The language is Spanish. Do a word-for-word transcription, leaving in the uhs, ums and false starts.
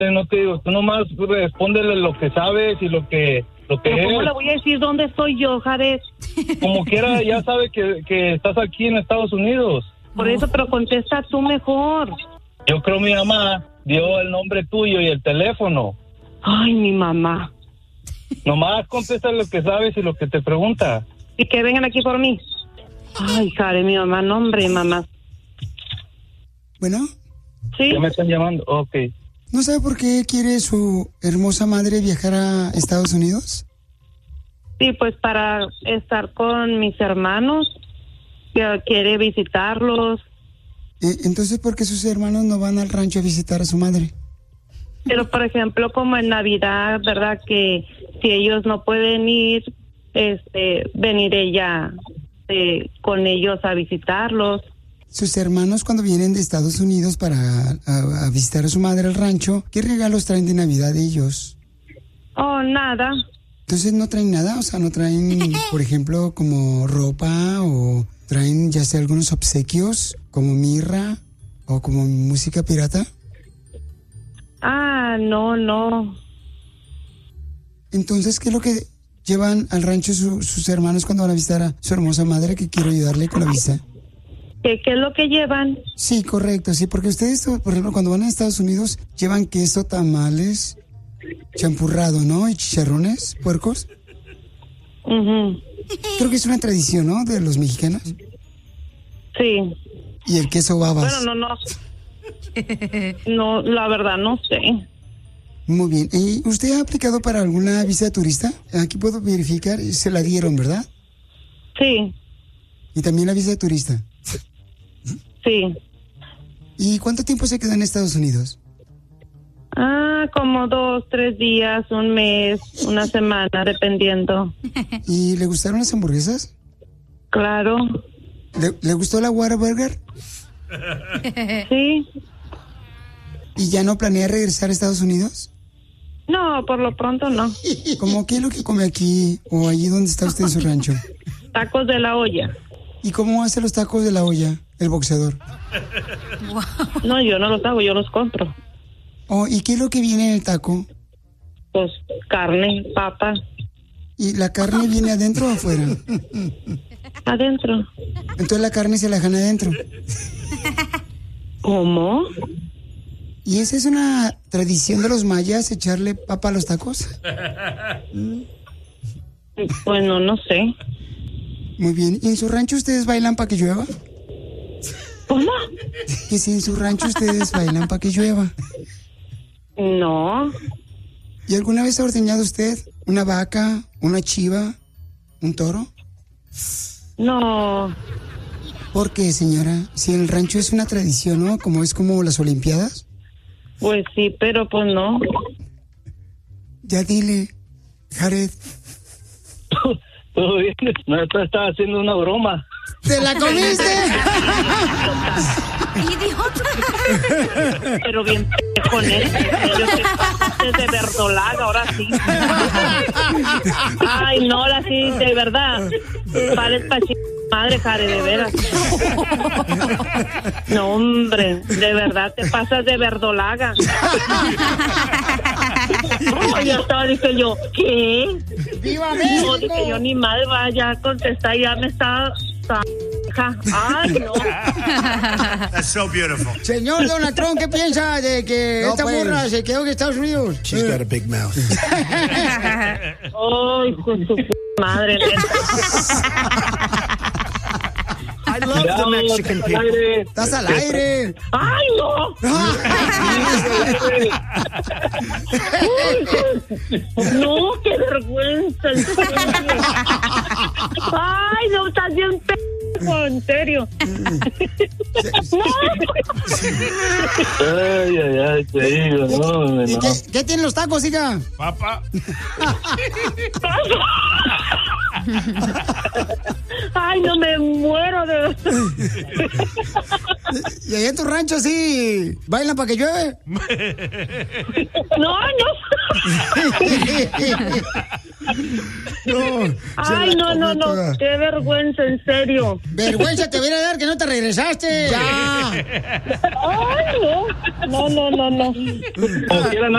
no te digo, tú nomás respóndele lo que sabes y lo que, lo que ¿Pero cómo es. le voy a decir dónde estoy yo, Jared? Como quiera, ya sabe que, que estás aquí en Estados Unidos. Por eso, pero contesta tú mejor. Yo creo mi mamá dio el nombre tuyo y el teléfono. Ay, mi mamá. Nomás contesta lo que sabes y lo que te pregunta. Y que vengan aquí por mí. Ay, Jared, mi mamá, no, hombre, mamá. Bueno. Sí. ¿Ya me están llamando? Ok. ¿No sabe por qué quiere su hermosa madre viajar a Estados Unidos? Sí, pues para estar con mis hermanos, que quiere visitarlos. Eh, entonces, ¿por qué sus hermanos no van al rancho a visitar a su madre? Pero, por ejemplo, como en Navidad, ¿verdad? Que si ellos no pueden ir, este, venir ella eh, con ellos a visitarlos. Sus hermanos, cuando vienen de Estados Unidos para a, a visitar a su madre al rancho, ¿qué regalos traen de Navidad ellos? Oh, nada. Entonces no traen nada, o sea, no traen, por ejemplo, como ropa o traen ya sea algunos obsequios como mirra o como música pirata. Ah, no, no. Entonces, ¿qué es lo que llevan al rancho su, sus hermanos cuando van a visitar a su hermosa madre que quiero ayudarle con la visa? ¿Qué, qué es lo que llevan? Sí, correcto, sí, porque ustedes, por ejemplo, cuando van a Estados Unidos, llevan queso, tamales, champurrado, ¿no? Y chicharrones, puercos. Uh-huh. Creo que es una tradición, ¿no? De los mexicanos. Sí. Y el queso babas. Bueno, no, no. No, la verdad, no sé. Muy bien. ¿Y usted ha aplicado para alguna visa de turista? Aquí puedo verificar, se la dieron, ¿verdad? Sí. Y también la visa de turista. Sí. ¿Y cuánto tiempo se quedó en Estados Unidos? Ah, como dos, tres días, un mes, una semana, dependiendo. ¿Y le gustaron las hamburguesas? Claro. ¿Le, le gustó la Whataburger? Sí. ¿Y ya no planea regresar a Estados Unidos? No, por lo pronto no. ¿Cómo qué es lo que come aquí o allí donde está usted en su rancho? Tacos de la olla. ¿Y cómo hace los tacos de la olla el boxeador? No, yo no los hago, yo los compro. Oh, ¿y qué es lo que viene en el taco? Pues carne, papa. ¿Y la carne viene adentro o afuera? Adentro. Entonces la carne se la dejan adentro. ¿Cómo? ¿Y esa es una tradición de los mayas, echarle papa a los tacos? Bueno, no sé. Muy bien. ¿Y en su rancho ustedes bailan para que llueva? ¿Cómo? Que si en su rancho ustedes bailan para que llueva. No. ¿Y alguna vez ha ordeñado usted una vaca, una chiva, un toro? No. ¿Por qué, señora? Si en el rancho es una tradición, ¿no? Como es como las Olimpiadas. Pues sí, pero pues no. Ya dile, Jared. Todo bien, no, tú estás haciendo una broma. ¿Te la comiste? ¡Idiota! Pero bien p*** con él. Yo te pasaste de verdolaga, ahora sí. Ay, no, ahora sí, de verdad. Pares pa' ch... madre, Jare, de veras. No, hombre, de verdad te pasas de verdolaga. No, ya estaba, dije yo, ¿qué? ¡Viva México! No, dije yo, ni madre, vaya a contestar, ya me está... Ay, no. That's so beautiful. Señor Donald Trump, ¿qué piensa de que No, esta pues. burra se quedó en Estados Unidos? She's got a big mouth. Ay, con su p madre. I love Ya, the Mexican al people. aire. ¡Estás al aire! Ay, no. No, qué vergüenza. En serio. Ay, no, estás bien p***, en serio. Ay, ay, ay, te digo, no, ¿Y no. qué, qué tienen los tacos, hija? Papa. Ay, no, me muero de... ¿Y allá en tu rancho sí bailan para que llueve? No, no. No, Ay, no, no, no. Toda. Qué vergüenza, en serio. Vergüenza te viene a dar que no te regresaste. Ya. Ay, no. No, no, no, no. Como quiera,